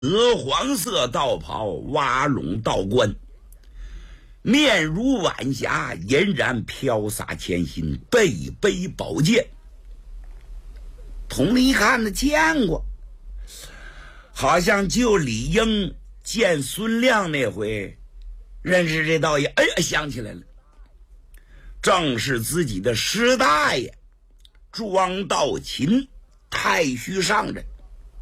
鹅黄色道袍，瓦拢道冠，面如晚霞，嫣然飘洒前行，背背宝剑。童林一看呢，见过，好像就李应见孙亮那回认识这道爷。哎呀，想起来了，正是自己的师大爷庄道勤，太虚上人。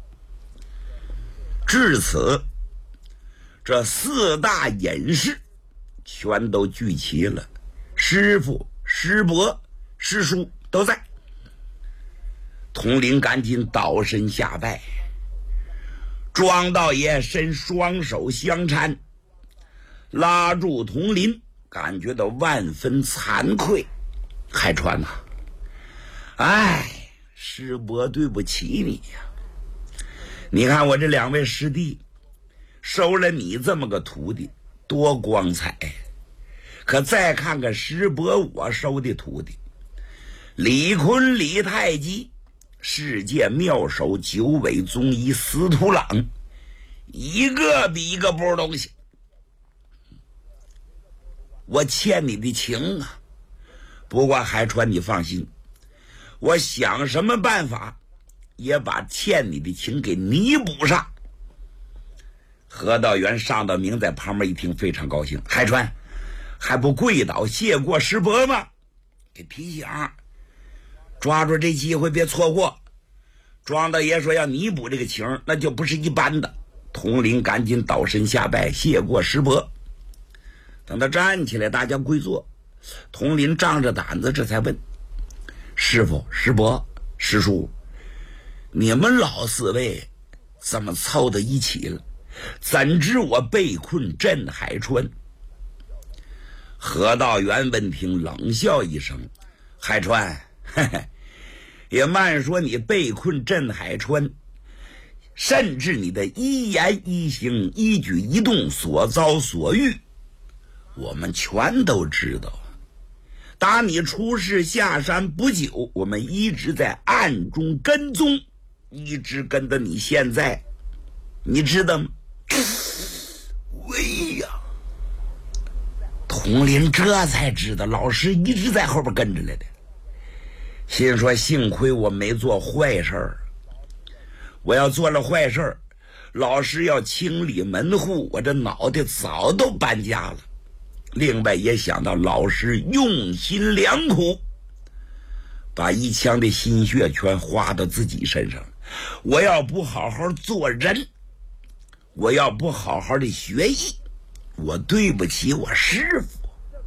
至此，这四大隐士全都聚齐了，师傅、师伯、师叔都在。统领赶紧倒身下拜，庄道爷伸双手相搀，拉住统领，感觉到万分惭愧。海川呐，哎，师伯对不起你呀！你看我这两位师弟收了你这么个徒弟，多光彩！可再看看师伯我收的徒弟，李坤、李太极，世界妙手九尾宗医司徒朗，一个比一个不是东西。我欠你的情啊！不过海川，你放心，我想什么办法也把欠你的情给弥补上。何道元、上道明在旁边一听，非常高兴。海川还不跪倒谢过师伯吗？给提醒，抓住这机会别错过。庄大爷说要弥补这个情，那就不是一般的。统领赶紧倒身下拜，谢过师伯。等他站起来，大家跪坐。统领仗着胆子，这才问：师傅、师伯、师叔，你们老四位怎么凑到一起了？怎知我被困镇海川？何道元闻听，冷笑一声：海川，嘿嘿，也慢说你被困镇海川，甚至你的一言一行、一举一动所遭所遇，我们全都知道。打你出事下山不久，我们一直在暗中跟踪，一直跟到你现在，你知道吗？喂呀！统领这才知道老师一直在后边跟着来的，心说幸亏我没做坏事儿，我要做了坏事儿，老师要清理门户，我这脑袋早都搬家了。另外也想到老师用心良苦，把一腔的心血全花到自己身上，我要不好好做人，我要不好好的学艺，我对不起我师父。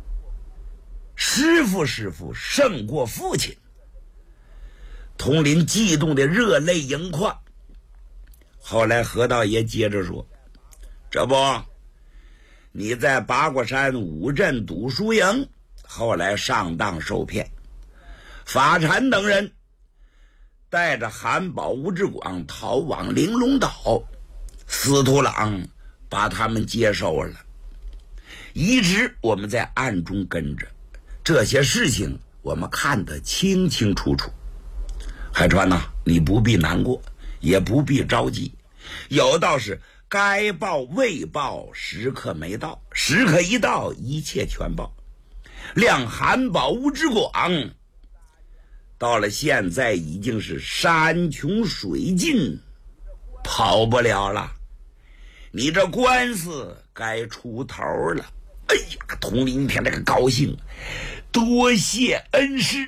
师父胜过父亲。统领激动的热泪盈眶。后来何道爷接着说：这不，你在八卦山五镇读书营，后来上当受骗，法禅等人带着韩宝、吴志广逃往玲珑岛，司徒朗把他们接收了，一直我们在暗中跟着，这些事情我们看得清清楚楚。海川呐，你不必难过，也不必着急，有道是该报未报，时刻没到，时刻一到，一切全报。谅韩宝、吴志广到了现在已经是山穷水尽，跑不了了，你这官司该出头了。哎呀，统领一听这个高兴，多谢恩师。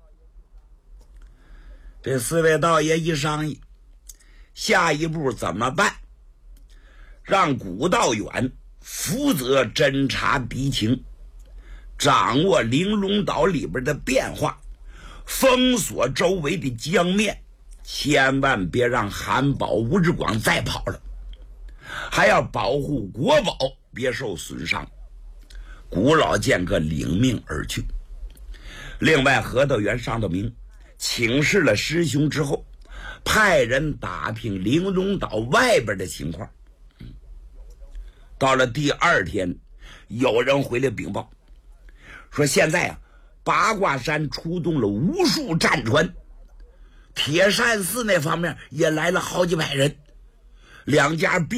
这四位道爷一商议，下一步怎么办？让古道远负责侦察敌情，掌握玲珑岛里边的变化，封锁周围的江面，千万别让韩宝、吴志广再跑了，还要保护国宝别受损伤。古老剑客领命而去。另外，何道元、上道明请示了师兄之后，派人打听玲珑岛外边的情况。到了第二天，有人回来禀报说，现在八卦山出动了无数战船，铁扇寺那方面也来了好几百人， 两家